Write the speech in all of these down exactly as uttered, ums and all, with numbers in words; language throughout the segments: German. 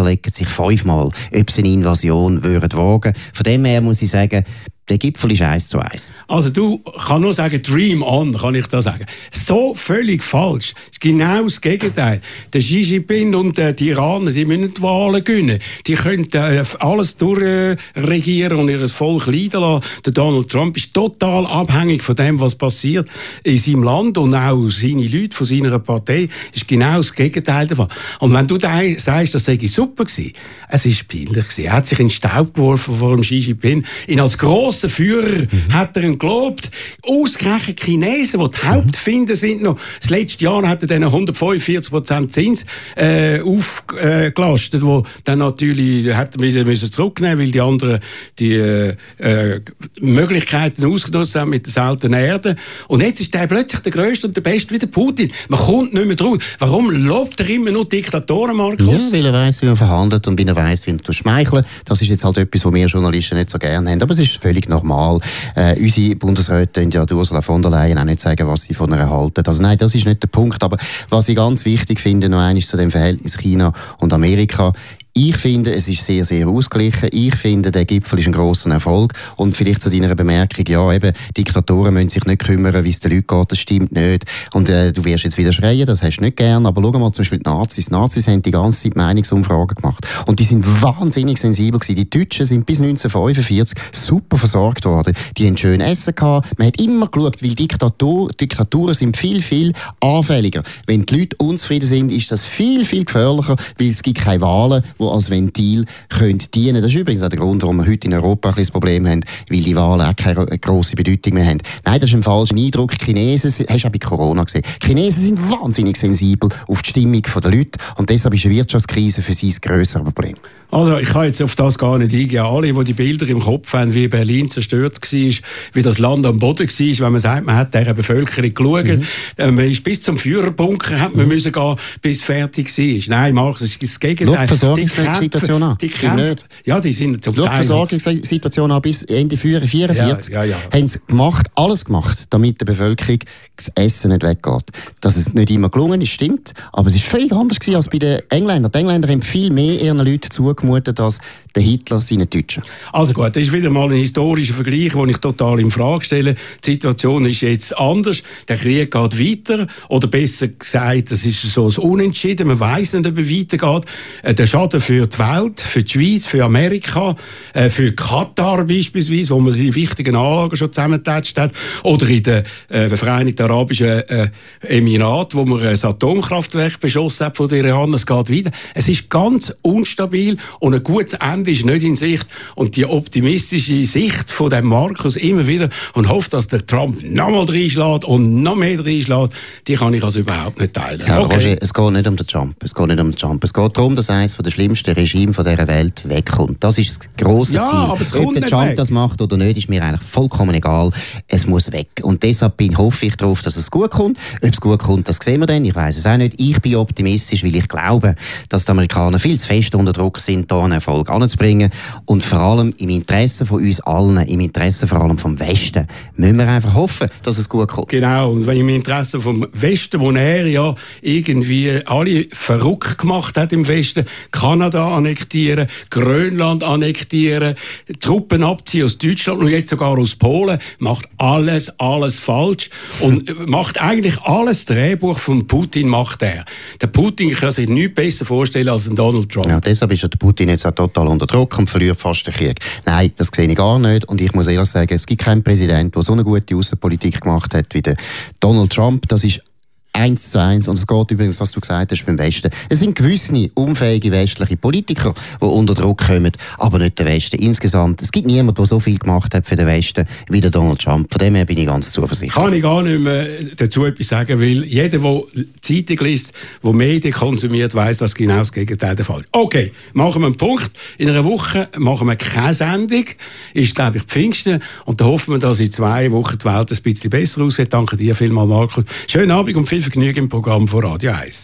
überlegen sich fünfmal, ob sie eine Invasion würden wagen. Von dem her muss ich sagen, der Gipfel ist eins zu eins. Also du kannst nur sagen, Dream on, kann ich da sagen. So völlig falsch. Das ist genau das Gegenteil. Der Xi Jinping und äh, die Iraner, die müssen die Wahlen gewinnen. Die können äh, alles durchregieren äh, und ihr Volk leiden lassen. Der Donald Trump ist total abhängig von dem, was passiert in seinem Land und auch seine Leute von seiner Partei. Das ist genau das Gegenteil davon. Und wenn du da sagst, das sei super gewesen, es ist peinlich gewesen. Er hat sich in den Staub geworfen vor dem Xi Jinping. Ihn als grosser Führer mhm. hat er ihn gelobt. Ausgerechnet Chinesen, die die Hauptfinder sind noch. Das letzte Jahr hat er dann hundertfünfundvierzig Prozent Zins äh, aufgelastet, wo dann natürlich hat er müssen zurücknehmen, weil die anderen die äh, Möglichkeiten ausgenutzt haben mit der seltenen Erde. Und jetzt ist der plötzlich der Größte und der Beste wie der Putin. Man kommt nicht mehr drauf. Warum lobt er immer nur Diktatoren, Markus? Ja, weil er weiss, wie man verhandelt und wie er weiss, wie man schmeicheln. Das ist jetzt halt etwas, was wir Journalisten nicht so gerne haben. Aber es ist völlig normal. Äh, unsere Bundesrätin, ja, Ursula von der Leyen, auch nicht sagen, was sie von ihr halten. Also nein, das ist nicht der Punkt. Aber was ich ganz wichtig finde, noch einmal zu dem Verhältnis China und Amerika. Ich finde, es ist sehr, sehr ausgeglichen. Ich finde, der Gipfel ist ein grosser Erfolg. Und vielleicht zu deiner Bemerkung, ja, eben, Diktatoren müssen sich nicht kümmern, wie es den Leuten geht, das stimmt nicht. Und äh, du wirst jetzt wieder schreien, das hast du nicht gern. Aber schau mal zum Beispiel die Nazis. Die Nazis haben die ganze Zeit Meinungsumfragen gemacht. Und die sind wahnsinnig sensibel gewesen. Die Deutschen sind bis neunzehnhundertfünfundvierzig super versorgt worden. Die haben schön Essen gehabt. Man hat immer geschaut, weil Diktatur, Diktaturen sind viel, viel anfälliger. Wenn die Leute unzufrieden sind, ist das viel, viel gefährlicher, weil es gibt keine Wahlen, die als Ventil können dienen. Das ist übrigens auch der Grund, warum wir heute in Europa ein das Problem haben, weil die Wahlen auch keine grosse Bedeutung mehr haben. Nein, das ist ein falscher Eindruck. Chinesen, hast du auch bei Corona gesehen, Chinesen sind wahnsinnig sensibel auf die Stimmung der Leute und deshalb ist eine Wirtschaftskrise für sie ein grösseres Problem. Also ich kann jetzt auf das gar nicht eingehen. Alle, die die Bilder im Kopf haben, wie Berlin zerstört war, wie das Land am Boden war, wenn man sagt, man hat dieser Bevölkerung geschaut. Mhm. Man ist bis zum Führerbunker hat man mhm. müssen gehen, bis es fertig war. Nein, Markus, das ist das Gegenteil. Schau die Versorgungssituation an. Die Kämpfe, ja, die sind zum Schau Teil... die Versorgungssituation an bis Ende vierundvierzig. Ja, ja, ja. Haben sie gemacht, alles gemacht, damit der Bevölkerung das Essen nicht weggeht. Dass es nicht immer gelungen ist, stimmt. Aber es war völlig anders gewesen als bei den Engländern. Die Engländer haben viel mehr ihren Leuten zugemutet als der Hitler seinen Deutschen. Also gut, das ist wieder mal ein historischer Vergleich, den ich total in Frage stelle. Die Situation ist jetzt anders. Der Krieg geht weiter. Oder besser gesagt, es ist so ein Unentschieden. Man weiss nicht, ob er weitergeht. Der Schaden für die Welt, für die Schweiz, für Amerika, für Katar beispielsweise, wo man die wichtigen Anlagen schon zusammengetatscht hat. Oder in den äh, Vereinigten Arabischen äh, Emiraten, wo man ein Atomkraftwerk beschossen hat von den Iranern. Es geht weiter. Es ist ganz unstabil und ein gutes Ende ist nicht in Sicht. Und die optimistische Sicht von dem Markus immer wieder und hofft, dass der Trump noch mal reinschlägt und noch mehr reinschlägt, die kann ich also überhaupt nicht teilen. Ja, okay. Roger, es geht nicht um den Trump. Es geht nicht um den Trump. Es geht darum, dass eines der schlimmsten Regime von dieser Welt wegkommt. Das ist das grosse ja, Ziel. Aber es Ob der Trump weg. das macht oder nicht, ist mir eigentlich vollkommen egal. Es muss weg. Und deshalb bin, hoffe ich darauf, dass es gut kommt. Ob es gut kommt, das sehen wir dann. Ich weiss es auch nicht. Ich bin optimistisch, weil ich glaube, dass die Amerikaner viel zu fest unter Druck sind, da einen Erfolg anzubringen. Und vor allem im Interesse von uns allen, im Interesse vor allem vom Westen, müssen wir einfach hoffen, dass es gut kommt. Genau. Und im Interesse vom Westen, wo er ja irgendwie alle verrückt gemacht hat im Westen, Kanada annektieren, Grönland annektieren, Truppen abziehen aus Deutschland und jetzt sogar aus Polen, macht alles, alles falsch und macht eigentlich alles Drehbuch von Putin macht er. Der Putin kann sich nichts besser vorstellen als ein Donald Trump. Ja, deshalb ist der Putin jetzt auch total unter Druck und verliert fast den Krieg. Nein, das sehe ich gar nicht und ich muss ehrlich sagen, es gibt keinen Präsident, der so eine gute Außenpolitik gemacht hat wie der Donald Trump. Das ist Eins zu eins. Und es geht übrigens, was du gesagt hast, beim Westen. Es sind gewisse unfähige westliche Politiker, die unter Druck kommen, aber nicht der Westen insgesamt. Es gibt niemanden, der so viel gemacht hat für den Westen wie der Donald Trump. Von dem her bin ich ganz zuversichtlich. Kann ich gar nicht mehr dazu etwas sagen, weil jeder, der Zeitung liest, der Medien konsumiert, weiss, dass genau das Gegenteil der Fall ist. Okay, machen wir einen Punkt. In einer Woche machen wir keine Sendung. Ist, glaube ich, Pfingsten. Und da hoffen wir, dass in zwei Wochen die Welt ein bisschen besser aussieht. Danke dir vielmals, Markus. Schönen Abend und viel Vergnügen im Programm von Radio eins.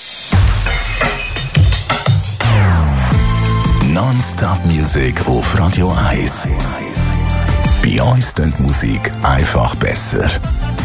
Non-Stop Music auf Radio eins. Bei uns klingt Musik einfach besser.